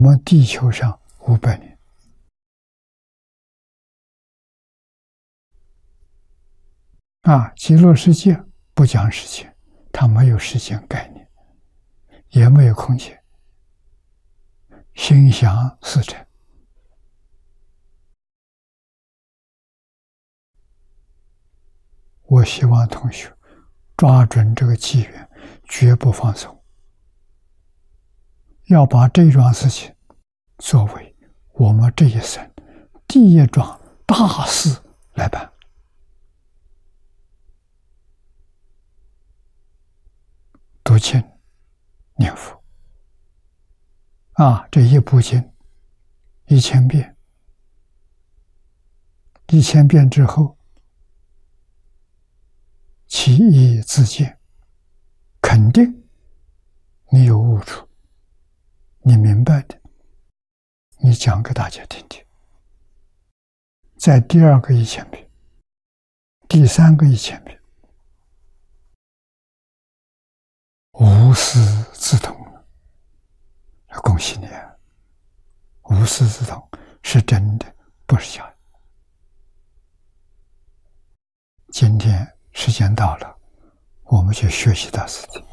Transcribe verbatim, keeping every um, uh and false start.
我们地球上五百年，啊，极乐世界不讲时间，它没有时间概念，也没有空间，心想事成。我希望同学抓准这个机缘，绝不放松，要把这桩事情作为我们这一生第一桩大事来办。读经念佛啊，这一部经一千遍，一千遍之后，其义自见，肯定你有悟处，你明白的，你讲给大家听听。在第二个一千遍，第三个一千遍，无师自通了，恭喜你啊！无师自通是真的，不是假的。今天时间到了，我们就学习到此地。